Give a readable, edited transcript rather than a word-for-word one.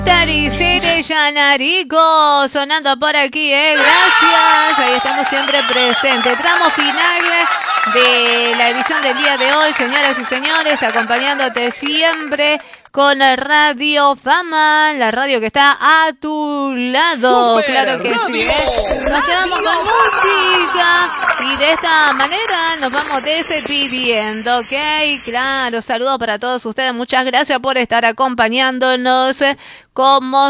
Taricete Yanarico sonando por aquí, gracias. Ahí estamos siempre presentes. Tramo final de la edición del día de hoy, señoras y señores, acompañándote siempre con Radio Fama, la radio que está a tu lado. Super claro que radio. Sí, Nos quedamos con música y de esta manera nos vamos despidiendo, ¿ok? Claro, saludos para todos ustedes. Muchas gracias por estar acompañándonos como